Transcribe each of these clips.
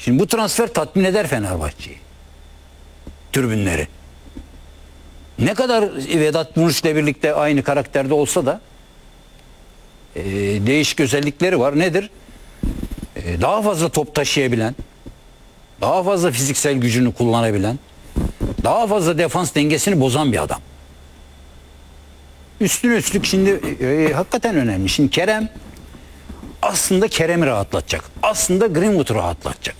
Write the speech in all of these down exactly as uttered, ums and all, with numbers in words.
Şimdi bu transfer tatmin eder Fenerbahçe'yi. Tribünleri. Ne kadar Vedat Muriç'le birlikte aynı karakterde olsa da e, değişik özellikleri var. Nedir? E, daha fazla top taşıyabilen, daha fazla fiziksel gücünü kullanabilen, daha fazla defans dengesini bozan bir adam. Üstüne üstlük şimdi e, hakikaten önemli. Şimdi Kerem aslında Kerem'i rahatlatacak. Aslında Greenwood'u rahatlatacak.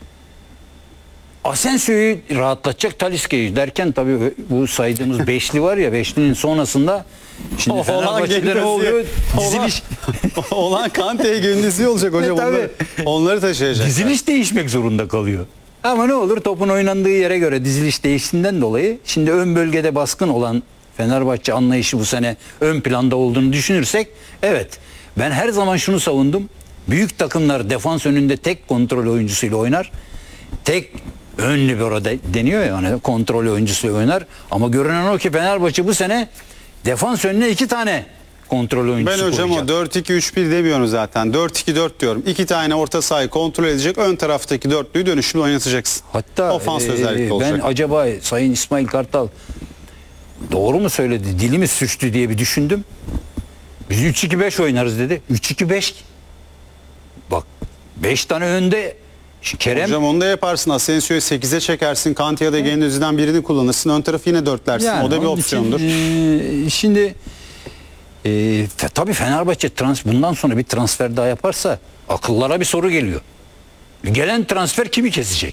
Asensio'yu rahatlatacak, Talisca'yı derken tabii bu saydığımız beşli var ya, beşlinin sonrasında şimdi Fenerbahçe'de ne oluyor? Diziliş. Olan Kante'ye gündüzü olacak hocam. Onları, onları taşıyacak. Diziliş değişmek zorunda kalıyor. Ama ne olur, topun oynandığı yere göre diziliş değiştiğinden dolayı şimdi ön bölgede baskın olan Fenerbahçe anlayışı bu sene ön planda olduğunu düşünürsek, evet, ben her zaman şunu savundum. Büyük takımlar defans önünde tek kontrol oyuncusuyla oynar. Tek ön libero de, deniyor ya, hani kontrol oyuncusuyla oynar. Ama görünen o ki Fenerbahçe bu sene defans önüne iki tane kontrol oyuncusu Ben hocam koyacak. o dört iki üç bir demiyorum zaten. dört iki dört diyorum. İki tane orta sahayı kontrol edecek. Ön taraftaki dörtlüyü dönüşümlü oynatacaksın. Hatta ofans e, özellikle olacak. ben acaba Sayın İsmail Kartal doğru mu söyledi, dilimi sürçtü diye bir düşündüm. Biz üç iki beş oynarız dedi. üç iki beş. Bak, beş tane önde Kerem. Hocam onu da yaparsın. Asensio'yu sekize çekersin. Kanti ya da Gendüzi'den birini kullanırsın. Ön tarafı yine dörtlersin. Yani o da bir onun opsiyondur. için, e, şimdi e, fe, tabii Fenerbahçe trans, bundan sonra bir transfer daha yaparsa akıllara bir soru geliyor. Gelen transfer kimi kesecek?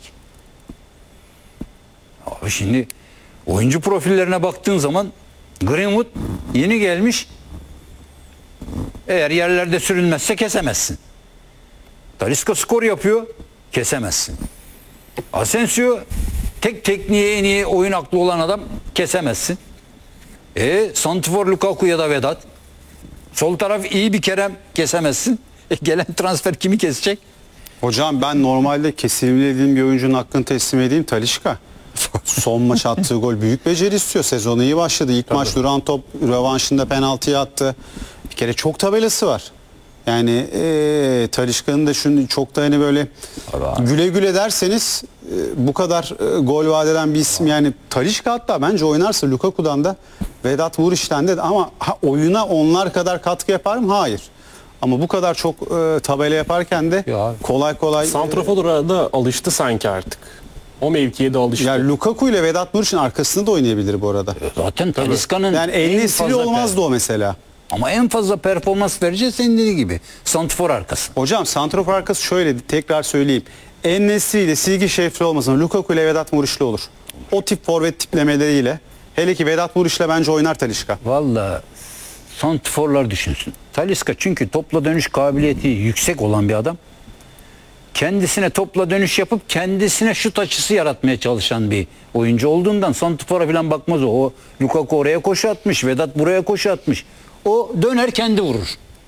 Abi şimdi oyuncu profillerine baktığın zaman Greenwood yeni gelmiş. Eğer yerlerde sürünmezse kesemezsin. Talisca skor yapıyor, kesemezsin. Asensio tek tekniğe en iyi oyun aklı olan adam, kesemezsin. E santrfor Lukaku ya da Vedat. Sol taraf iyi bir Kerem, kesemezsin. E, gelen transfer kimi kesecek? Hocam ben normalde kesilmediğim bir oyuncunun hakkını teslim edeyim. Talisca. Son maç attığı gol büyük beceri istiyor. Sezonu iyi başladı. İlk Tabii. maç duran top rövanşında penaltıya attı. Bir kere çok tabelası var. Yani e, Talisca'nın da şunu çok da hani böyle Abi. güle güle derseniz e, bu kadar e, gol vaat eden bir isim. Yani Talisca hatta bence oynarsa Lukaku'dan da Vedat Muriç'ten de, ama ha, oyuna onlar kadar katkı yapar mı? Hayır. Ama bu kadar çok e, tabela yaparken de Ya. kolay kolay... Santrafor'a da alıştı sanki artık. O mevkiye de alıştı. Yani Lukaku ile Vedat Muriç'in arkasında da oynayabilir bu arada. Zaten Talisca'nın Yani en El-Nesiri fazla olmazdı o mesela. Ama en fazla performans vereceği senin dediğin gibi santrfor arkası. Hocam santrafor arkası şöyle, tekrar söyleyeyim. El-Nesiri ile Silgi Şefri olmasın, Lukaku ile Vedat Muriç'li olur. O tip forvet tiplemeleriyle. Hele ki Vedat Muriç'le bence oynar Talisca. Vallahi santrforlar düşünsün. Talisca çünkü topla dönüş kabiliyeti yüksek olan bir adam. Kendisine topla dönüş yapıp kendisine şut açısı yaratmaya çalışan bir oyuncu olduğundan santrfora falan bakmaz o. O Lukaku oraya koşu atmış, Vedat buraya koşu atmış. O döner kendi vurur.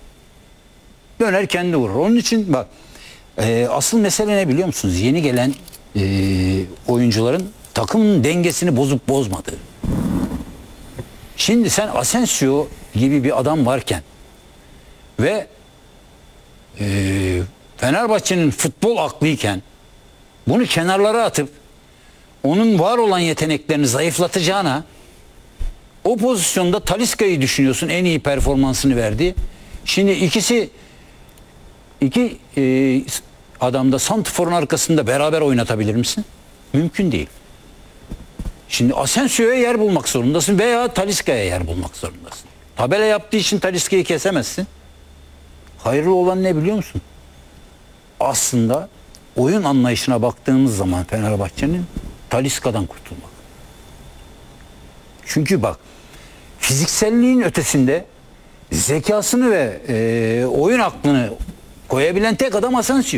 Döner kendi vurur. Onun için bak, e, asıl mesele ne biliyor musunuz? Yeni gelen e, oyuncuların takımın dengesini bozup bozmadığı. Şimdi sen Asensio gibi bir adam varken ve e, Fenerbahçe'nin futbol aklıyken bunu kenarlara atıp onun var olan yeteneklerini zayıflatacağına, o pozisyonda Talisca'yı düşünüyorsun, en iyi performansını verdi. Şimdi ikisi iki e, adamda santrforun arkasında beraber oynatabilir misin? Mümkün değil. Şimdi Asensio'ya yer bulmak zorundasın veya Talisca'ya yer bulmak zorundasın. Tabela yaptığı için Talisca'yı kesemezsin. Hayırlı olan ne biliyor musun? Aslında oyun anlayışına baktığımız zaman Fenerbahçe'nin Talisca'dan kurtulmak. Çünkü bak, fizikselliğin ötesinde zekasını ve e, oyun aklını koyabilen tek adam Asensio.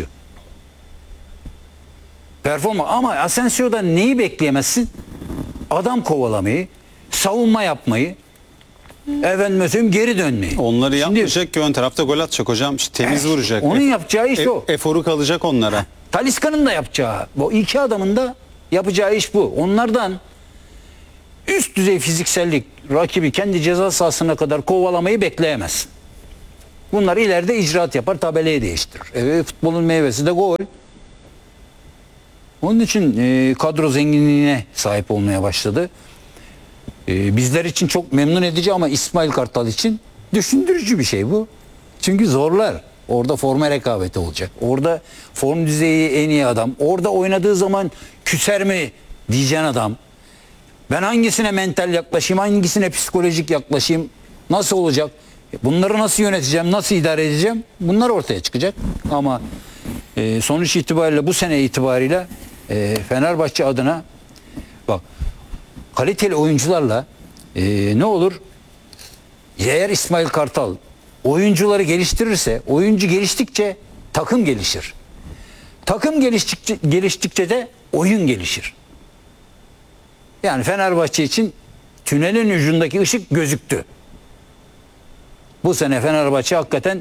Performa ama Asensio'dan neyi bekleyemezsin? Adam kovalamayı, savunma yapmayı, efendim mesela geri dönmeyi. Onları Şimdi, yapmayacak ki ön tarafta gol atacak hocam. İşte temiz eh, vuracak. Onun yapacağı iş e, o. Eforu kalacak onlara. Talisca'nın da yapacağı, bu iki adamın da yapacağı iş bu. Onlardan üst düzey fiziksellik, rakibi kendi ceza sahasına kadar kovalamayı bekleyemezsin. Bunlar ileride icraat yapar, tabelayı değiştirir. Evet, futbolun meyvesi de gol. Onun için e, kadro zenginliğine sahip olmaya başladı. E, bizler için çok memnun edici ama İsmail Kartal için düşündürücü bir şey bu. Çünkü zorlar. Orada forma rekabeti olacak. Orada form düzeyi en iyi adam. Orada oynadığı zaman küser mi diyeceğin adam. Ben hangisine mental yaklaşayım, hangisine psikolojik yaklaşayım, nasıl olacak? Bunları nasıl yöneteceğim, nasıl idare edeceğim? Bunlar ortaya çıkacak. Ama e, sonuç itibariyle bu sene itibariyle e, Fenerbahçe adına bak kaliteli oyuncularla e, ne olur? Eğer İsmail Kartal oyuncuları geliştirirse, oyuncu geliştikçe takım gelişir. Takım geliştikçe, geliştikçe de oyun gelişir. Yani Fenerbahçe için tünelin ucundaki ışık gözüktü. Bu sene Fenerbahçe hakikaten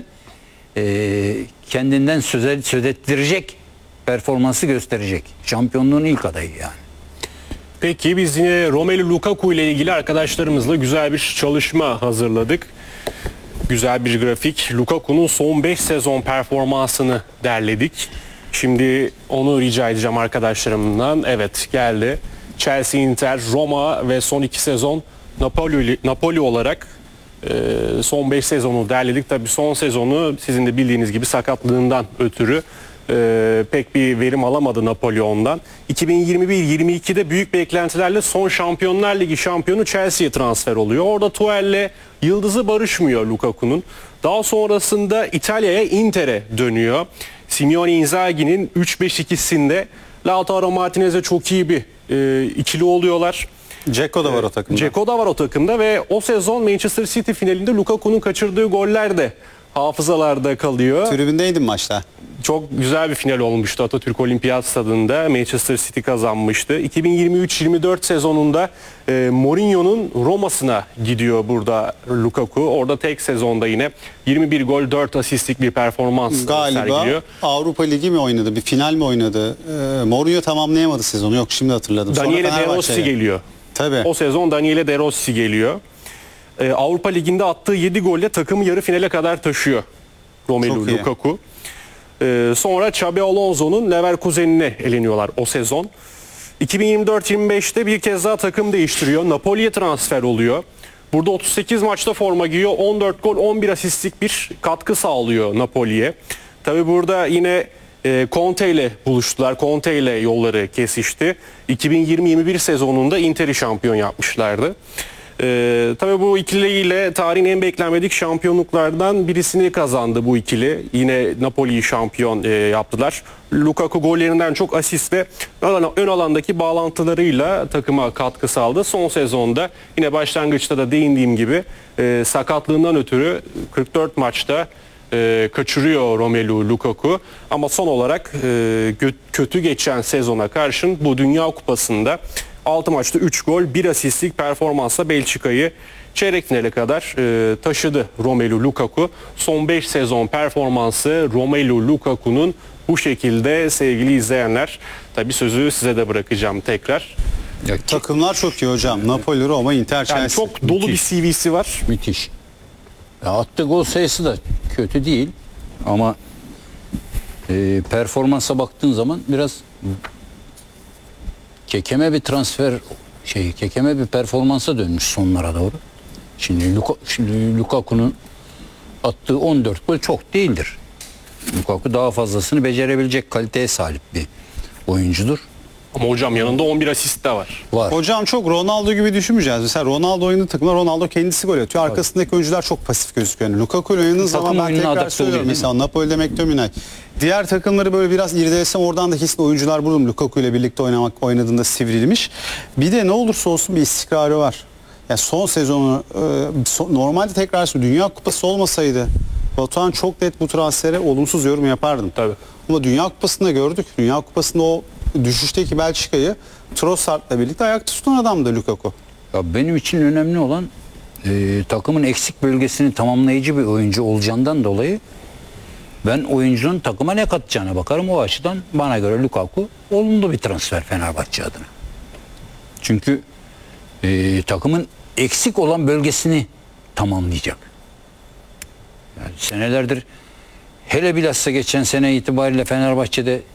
e, kendinden söz, söz ettirecek performansı gösterecek. Şampiyonluğun ilk adayı yani. Peki biz yine Romelu Lukaku ile ilgili arkadaşlarımızla güzel bir çalışma hazırladık. Güzel bir grafik. Lukaku'nun son beş sezon performansını derledik. Şimdi onu rica edeceğim arkadaşlarımdan. Evet geldi. Chelsea, Inter, Roma ve son iki sezon Napoli, Napoli olarak e, son beş sezonu derledik. Tabii son sezonu sizin de bildiğiniz gibi sakatlığından ötürü e, pek bir verim alamadı Napoli ondan. iki bin yirmi bir yirmi ikide büyük beklentilerle son Şampiyonlar Ligi şampiyonu Chelsea'ye transfer oluyor. Orada Tuchel'le yıldızı barışmıyor Lukaku'nun. Daha sonrasında İtalya'ya Inter'e dönüyor. Simeone Inzaghi'nin üç beş ikisinde Lautaro Martinez'e çok iyi bir e, ikili oluyorlar. Dzeko da var o takımda. Dzeko da var o takımda ve o sezon Manchester City finalinde Lukaku'nun kaçırdığı goller de hafızalarda kalıyor. Tribündeydim maçta. Çok güzel bir final olmuştu Atatürk Olimpiyat Stadı'nda. Manchester City kazanmıştı. iki bin yirmi üç yirmi dört sezonunda e, Mourinho'nun Roma'sına gidiyor burada Lukaku. Orada tek sezonda yine yirmi bir gol dört asistlik bir performans Galiba sergiliyor. Avrupa Ligi mi oynadı? Bir final mi oynadı? Ee, Mourinho tamamlayamadı sezonu. Yok şimdi hatırladım. Sonra Daniele De Fenerbahçe'ye. Rossi geliyor. Tabii. O sezon Daniele De Rossi geliyor. Ee, Avrupa Ligi'nde attığı yedi golle takımı yarı finale kadar taşıyor Romelu Çok iyi. Lukaku. Ee, sonra Xabi Alonso'nun Leverkusen'ine eleniyorlar o sezon. iki bin yirmi dört yirmi beşte bir kez daha takım değiştiriyor. Napoli'ye transfer oluyor. Burada otuz sekiz maçta forma giyiyor. on dört gol on bir asistlik bir katkı sağlıyor Napoli'ye. Tabi burada yine e, Conte ile buluştular. Conte ile yolları kesişti. iki bin yirmi yirmi bir sezonunda Inter'i şampiyon yapmışlardı. Ee, tabii bu ikiliyle tarihin en beklenmedik şampiyonluklardan birisini kazandı bu ikili. Yine Napoli'yi şampiyon e, yaptılar. Lukaku gollerinden çok asist ve ön alandaki bağlantılarıyla takıma katkı sağladı. Son sezonda yine başlangıçta da değindiğim gibi e, sakatlığından ötürü kırk dört maçta e, kaçırıyor Romelu Lukaku. Ama son olarak e, gö- kötü geçen sezona karşın bu Dünya Kupası'nda altı maçta üç gol bir asistlik performansla Belçika'yı çeyrek finale kadar e, taşıdı Romelu Lukaku. Son beş sezon performansı Romelu Lukaku'nun bu şekilde sevgili izleyenler. Tabii sözü size de bırakacağım tekrar. Ya, Takımlar çok iyi hocam. Napoli, Roma, Inter, Chelsea. Yani çok dolu bir C V'si var. müthiş. Ya attığı gol sayısı da kötü değil ama e, performansa baktığın zaman biraz kekeme bir transfer şey kekeme bir performansa dönmüş sonlara doğru. Şimdi, Luka, şimdi Lukaku'nun attığı on dört gol çok değildir. Lukaku daha fazlasını becerebilecek kaliteye sahip bir oyuncudur. Ama hocam yanında on bir asist de var. Var. Hocam çok Ronaldo gibi düşünmeyeceğiz. Mesela Ronaldo oynadığı takımda Ronaldo kendisi gol atıyor. Arkasındaki oyuncular çok pasif gözüküyor. Yani Lukaku ile oynadığın zaman ben oyununa tekrar adapte söylüyorum. oluyor, değil Mesela Napoli'de McTominay. Diğer takımları böyle biraz irdelesem oradan da kesin oyuncular bulurum. Lukaku ile birlikte oynamak oynadığında sivrilmiş. Bir de ne olursa olsun bir istikrarı var. Yani son sezonu e, so- normalde tekrar söylüyorum. Dünya Kupası olmasaydı Batuhan çok net bu transfere olumsuz yorum yapardım. Tabii. Ama Dünya Kupası'nda gördük. Dünya Kupası'nda o düşüşteki Belçika'yı Trossard'la birlikte ayakta tutan adamdı Lukaku. Ya benim için önemli olan e, takımın eksik bölgesini tamamlayıcı bir oyuncu olacağından dolayı ben oyuncunun takıma ne katacağına bakarım. O açıdan bana göre Lukaku olumlu bir transfer Fenerbahçe adına. Çünkü e, takımın eksik olan bölgesini tamamlayacak. Yani senelerdir hele bilhassa geçen sene itibariyle Fenerbahçe'de